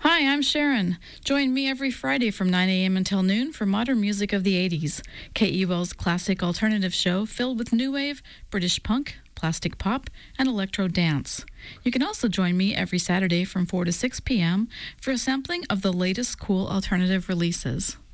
Hi, I'm Sharon. Join me every Friday from 9 a.m. until noon for modern music of the 80s. KEUL's classic alternative show filled with new wave, British punk, plastic pop, and electro dance. You can also join me every Saturday from 4 to 6 p.m. for a sampling of the latest cool alternative releases.